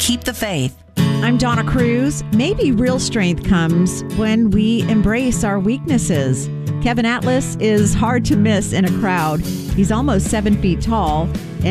keep the faith. I'm Donna Cruz. Maybe real strength comes when we embrace our weaknesses. Kevin Atlas is hard to miss in a crowd. He's almost 7 feet tall.